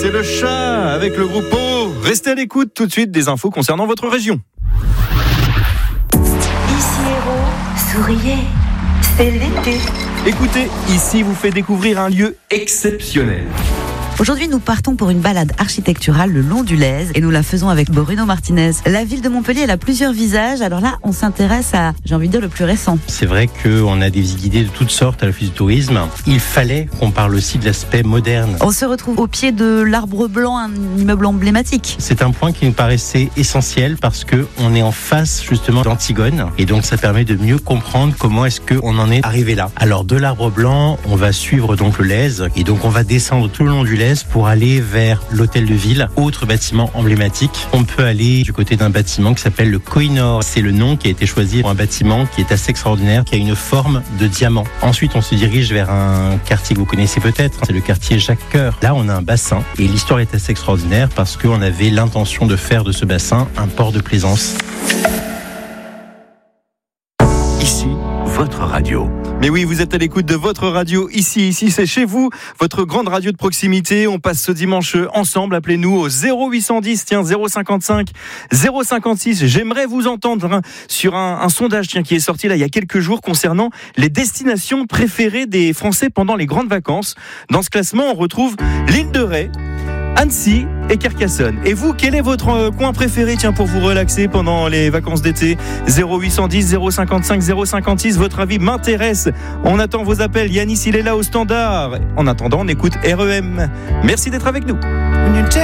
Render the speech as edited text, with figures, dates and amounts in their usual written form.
C'était le chat avec le groupe O. Restez à l'écoute, tout de suite des infos concernant votre région. Ici Hérault, souriez, c'est l'été. Écoutez, ici vous fait découvrir un lieu exceptionnel. Aujourd'hui, nous partons pour une balade architecturale le long du Lez et nous la faisons avec Bruno Martinez. La ville de Montpellier, elle a plusieurs visages. Alors là, on s'intéresse à, j'ai envie de dire, le plus récent. C'est vrai qu'on a des visites guidées de toutes sortes à l'Office du tourisme. Il fallait qu'on parle aussi de l'aspect moderne. On se retrouve au pied de l'Arbre Blanc, un immeuble emblématique. C'est un point qui nous paraissait essentiel parce qu'on est en face justement d'Antigone et donc ça permet de mieux comprendre comment est-ce qu'on en est arrivé là. Alors de l'Arbre Blanc, on va suivre donc le Lez et donc on va descendre tout le long du Lez pour aller vers l'hôtel de ville, autre bâtiment emblématique. On peut aller du côté d'un bâtiment qui s'appelle le Kohinoor. C'est le nom qui a été choisi pour un bâtiment qui est assez extraordinaire, qui a une forme de diamant. Ensuite, on se dirige vers un quartier que vous connaissez peut-être, c'est le quartier Jacques-Cœur. Là, on a un bassin et l'histoire est assez extraordinaire parce qu'on avait l'intention de faire de ce bassin un port de plaisance. Ici, votre radio. Mais oui, vous êtes à l'écoute de votre radio. Ici, c'est chez vous, votre grande radio de proximité. On passe ce dimanche ensemble. Appelez-nous au 0810 055 056. J'aimerais vous entendre sur un sondage qui est sorti là il y a quelques jours concernant les destinations préférées des Français pendant les grandes vacances. Dans ce classement, on retrouve l'île de Ré, Annecy et Carcassonne. Et vous, quel est votre coin préféré pour vous relaxer pendant les vacances d'été? 0810 055 056, votre avis m'intéresse. On attend vos appels. Yanis, il est là au standard. En attendant, on écoute REM. Merci d'être avec nous.